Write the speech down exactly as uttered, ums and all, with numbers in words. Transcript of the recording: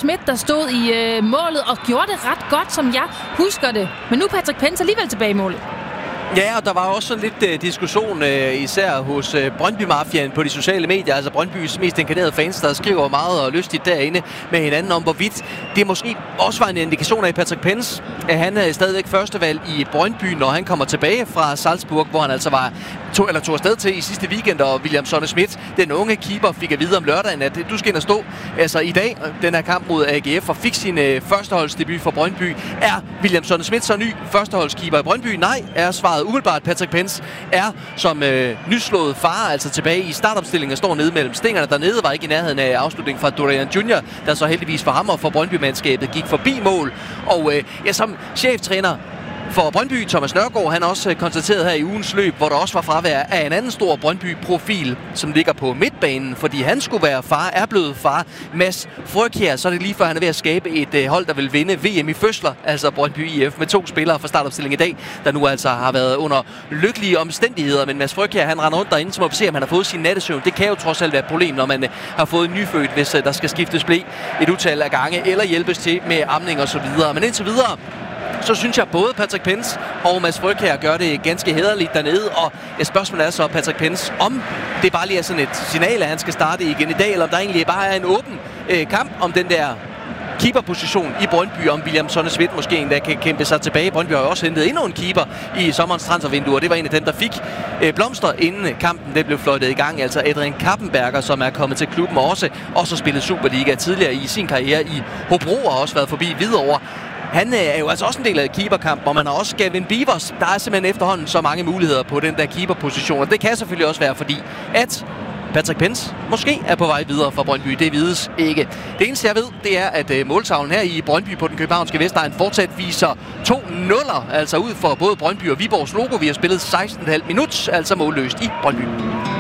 Schmidt, der stod i øh, målet og gjorde det ret godt, som jeg husker det. Men nu er Patrick Pence alligevel tilbage i målet. Ja, og der var også sådan lidt uh, diskussion, uh, især hos uh, Brøndby-mafiaen på de sociale medier, altså Brøndbys mest inkarnerede fans, der skriver meget og lystigt derinde med hinanden om, hvorvidt det måske også var en indikation af Patrick Pence, at han er stadigvæk førstevalg i Brøndby, når han kommer tilbage fra Salzburg, hvor han altså var to, eller tog afsted til i sidste weekend, og William Sonne-Schmidt, den unge keeper, fik at vide om lørdagen, at du skal ind og stå altså i dag, den her kamp mod A G F, og fik sin uh, førsteholdsdebut for Brøndby. Er William Sonne-Schmidt så ny førsteholdskeeper i Brøndby? Nej, er svaret umiddelbart. Patrick Pence er som øh, nyslået far, altså tilbage i startopstillingen og står nede mellem stængerne. Dernede var ikke i nærheden af afslutningen fra Dorian junior, der så heldigvis for ham og for Brøndby-mandskabet gik forbi mål. Og øh, ja, som cheftræner for Brøndby, Thomas Nørgaard, han også konstateret her i ugens løb, hvor der også var fravær af en anden stor Brøndby-profil, som ligger på midtbanen, fordi han skulle være far, er blevet far. Mads Frøkjær, så er det lige før han er ved at skabe et hold, der vil vinde V M i fødsler, altså Brøndby I F, med to spillere fra startopstilling i dag, der nu altså har været under lykkelige omstændigheder. Men Mads Frøkjær, han render rundt derinde, som at se, om han har fået sin nattesøvn. Det kan jo trods alt være et problem, når man har fået en nyfødt, hvis der skal skiftes blæ et utal af gange, eller hjælpes til med amning og så videre. Men indtil videre, så synes jeg, både Patrick Pence og Mads Frøkjær gør det ganske hæderligt dernede. Og et spørgsmål er så, Patrick Pence, om det bare lige er sådan et signal, at han skal starte igen i dag, eller om der egentlig bare er en åben øh, kamp om den der keeperposition i Brøndby, om William Sonne-Schmidt måske endda kan kæmpe sig tilbage. Brøndby har jo også hentet endnu en keeper i sommerens transfervindue, og det var en af dem, der fik øh, blomster, inden kampen det blev fløjtet i gang. Altså Adrian Kappenberger, som er kommet til klubben og også, også spillet Superliga tidligere i sin karriere i Hobro, og også været forbi Hvidovre. Han er jo altså også en del af keeperkampen, og man har også Gavin Beavers. Der er simpelthen efterhånden så mange muligheder på den der keeperposition, og det kan selvfølgelig også være fordi, at Patrick Pence måske er på vej videre fra Brøndby. Det vides ikke. Det eneste, jeg ved, det er, at uh, måltavlen her i Brøndby på den københavnske Vestegn fortsat viser to nuller, altså ud for både Brøndby og Viborgs logo. Vi har spillet seksten komma fem minut, altså målløst i Brøndby.